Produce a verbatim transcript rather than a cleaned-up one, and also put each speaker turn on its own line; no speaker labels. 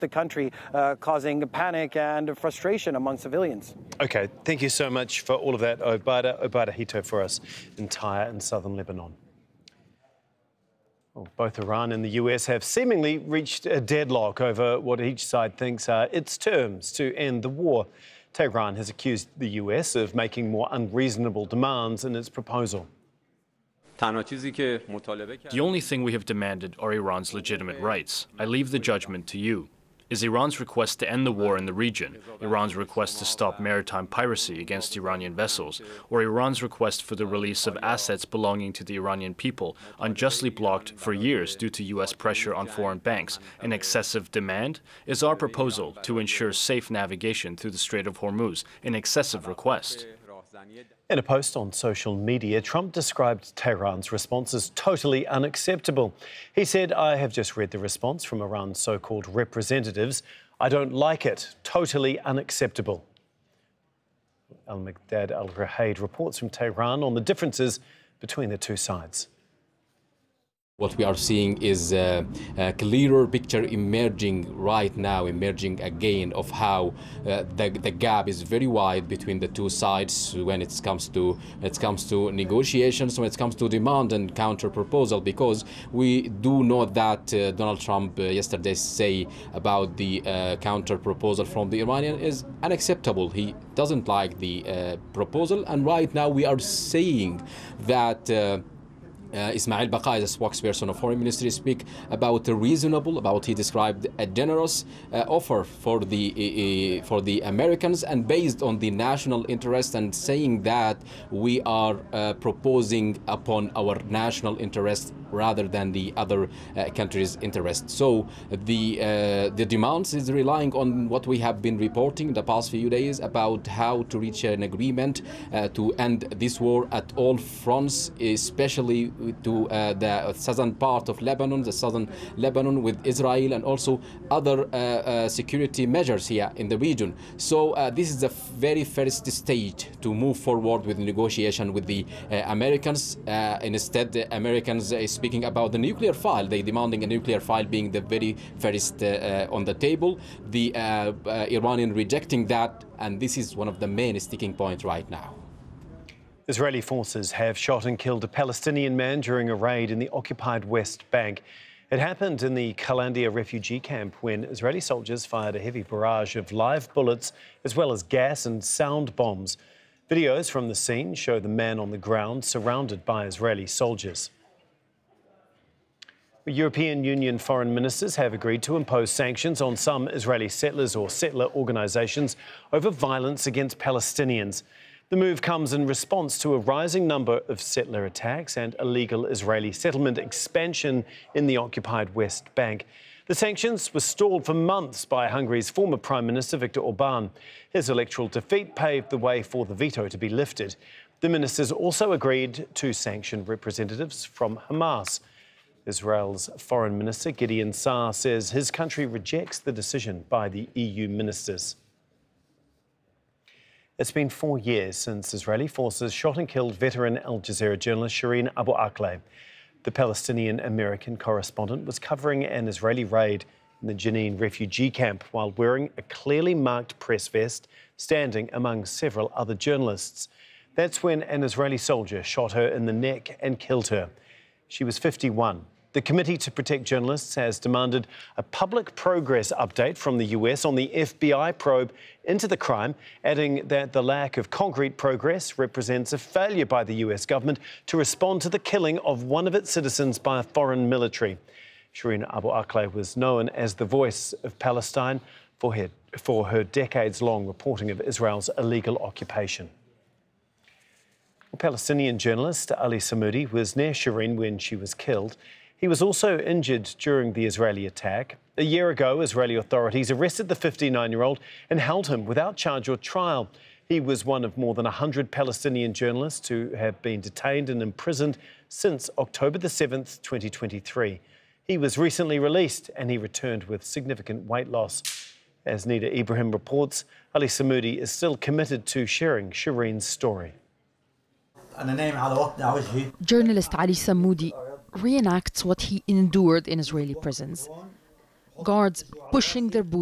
the country, uh, causing panic and frustration among civilians.
OK, thank you so much for all of that, Obada, Obada Hito, for us in Tyre in southern Lebanon. Well, both Iran and the U S have seemingly reached a deadlock over what each side thinks are its terms to end the war. Tehran has accused the U S of making more unreasonable demands in its proposal.
The only thing we have demanded are Iran's legitimate rights. I leave the judgment to you. Is Iran's request to end the war in the region, Iran's request to stop maritime piracy against Iranian vessels, or Iran's request for the release of assets belonging to the Iranian people, unjustly blocked for years due to U S pressure on foreign banks, an excessive demand? Is our proposal to ensure safe navigation through the Strait of Hormuz an excessive request?
In a post on social media, Trump described Tehran's response as totally unacceptable. He said, "I have just read the response from Iran's so-called representatives. I don't like it. Totally unacceptable." Al-Miqdad Al-Rahaid reports from Tehran on the differences between the two sides.
What we are seeing is a, a clearer picture emerging right now, emerging again of how uh, the, the gap is very wide between the two sides when it comes to it comes to negotiations, when it comes to demand and counter proposal. Because we do know that uh, Donald Trump uh, yesterday say about the uh, counter proposal from the Iranian is unacceptable. He doesn't like the uh, proposal, and right now we are saying that. Uh, Uh, Ismail Baqai, the spokesperson of Foreign Ministry, speak about a reasonable, about he described a generous uh, offer for the uh, for the Americans, and based on the national interest, and saying that we are uh, proposing upon our national interest rather than the other uh, countries' interest. So the uh, the demands is relying on what we have been reporting the past few days about how to reach an agreement uh, to end this war at all fronts, especially to uh, the southern part of Lebanon, the southern Lebanon with Israel, and also other uh, uh, security measures here in the region. So uh, this is the very first stage to move forward with negotiation with the uh, Americans. Uh, instead, the Americans uh, speaking about the nuclear file. They demanding a nuclear file being the very first uh, uh, on the table. The uh, uh, Iranian rejecting that, and this is one of the main sticking points right now.
Israeli forces have shot and killed a Palestinian man during a raid in the occupied West Bank. It happened in the Kalandia refugee camp when Israeli soldiers fired a heavy barrage of live bullets as well as gas and sound bombs. Videos from the scene show the man on the ground surrounded by Israeli soldiers. European Union foreign ministers have agreed to impose sanctions on some Israeli settlers or settler organisations over violence against Palestinians. The move comes in response to a rising number of settler attacks and illegal Israeli settlement expansion in the occupied West Bank. The sanctions were stalled for months by Hungary's former Prime Minister Viktor Orban. His electoral defeat paved the way for the veto to be lifted. The ministers also agreed to sanction representatives from Hamas. Israel's Foreign Minister Gideon Saar says his country rejects the decision by the E U ministers. It's been four years since Israeli forces shot and killed veteran Al Jazeera journalist Shireen Abu Akleh. The Palestinian-American correspondent was covering an Israeli raid in the Jenin refugee camp while wearing a clearly marked press vest, standing among several other journalists. That's when an Israeli soldier shot her in the neck and killed her. She was fifty-one. The Committee to Protect Journalists has demanded a public progress update from the U S on the F B I probe into the crime, adding that the lack of concrete progress represents a failure by the U S government to respond to the killing of one of its citizens by a foreign military. Shireen Abu Akleh was known as the voice of Palestine for her, for her decades-long reporting of Israel's illegal occupation. Palestinian journalist Ali Samoudi was near Shireen when she was killed. He was also injured during the Israeli attack. A year ago, Israeli authorities arrested the fifty-nine-year-old and held him without charge or trial. He was one of more than one hundred Palestinian journalists who have been detained and imprisoned since October the seventh, twenty twenty-three. He was recently released and he returned with significant weight loss. As Nida Ibrahim reports, Ali Samoudi is still committed to sharing Shireen's story.
Journalist Ali Samoudi reenacts what he endured in Israeli prisons. guards pushing their boots